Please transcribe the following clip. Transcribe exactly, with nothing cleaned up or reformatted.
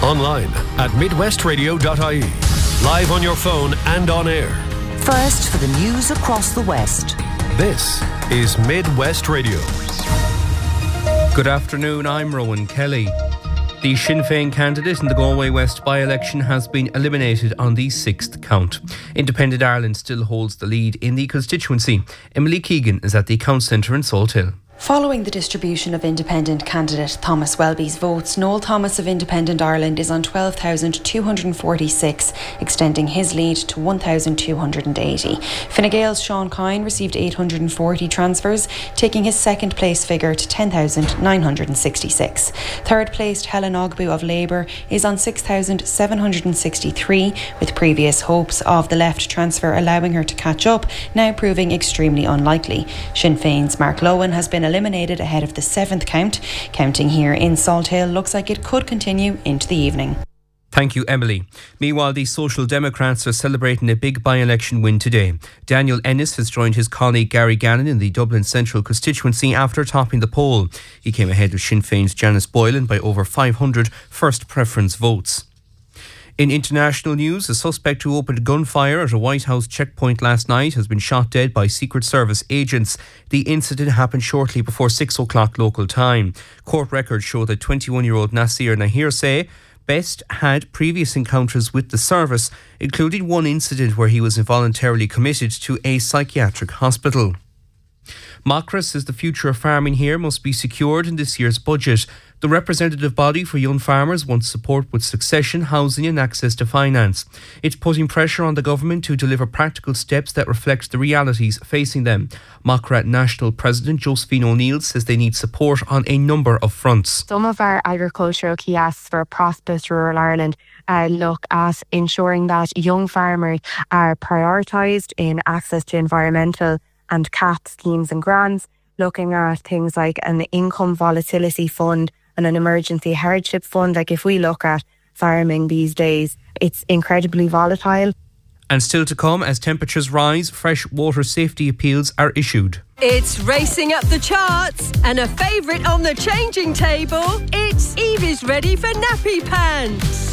Online at midwest radio dot I E. Live on your phone and on air. First for the news across the West. This is Midwest Radio. Good afternoon, I'm Rowan Kelly. The Sinn Féin candidate in the Galway West by-election has been eliminated on the sixth count. Independent Ireland still holds the lead in the constituency. Emily Keegan is at the Count Centre in Salthill. Following the distribution of independent candidate Thomas Welby's votes, Noel Thomas of Independent Ireland is on twelve thousand two hundred forty-six, extending his lead to one thousand two hundred eighty. Fine Gael's Sean Kine received eight hundred forty transfers, taking his second place figure to ten thousand nine hundred sixty-six. Third placed Helen Ogbu of Labour is on six thousand seven hundred sixty-three, with previous hopes of the left transfer allowing her to catch up now proving extremely unlikely. Sinn Féin's Mark Lowen has been eliminated ahead of the seventh count. Counting here in Salthill looks like it could continue into the evening. Thank you, Emily. Meanwhile, the Social Democrats are celebrating a big by-election win today. Daniel Ennis has joined his colleague Gary Gannon in the Dublin Central constituency after topping the poll. He came ahead of Sinn Féin's Janice Boylan by over five hundred first preference votes. In international news, a suspect who opened gunfire at a White House checkpoint last night has been shot dead by Secret Service agents. The incident happened shortly before six o'clock local time. Court records show that twenty-one-year-old Nasir Nahirseh Best had previous encounters with the service, including one incident where he was involuntarily committed to a psychiatric hospital. Macra says the future of farming here must be secured in this year's budget. The representative body for young farmers wants support with succession, housing and access to finance. It's putting pressure on the government to deliver practical steps that reflect the realities facing them. Macra National President Josephine O'Neill says they need support on a number of fronts. Some of our agricultural key asks for a prosperous rural Ireland uh, look at ensuring that young farmers are prioritised in access to environmental and C A P schemes and grants, looking at things like an income volatility fund and an emergency hardship fund. Like if we look at farming these days, it's incredibly volatile. And still to come, as temperatures rise, fresh water safety appeals are issued. It's racing up the charts and a favourite on the changing table. It's Evie's ready for nappy pants.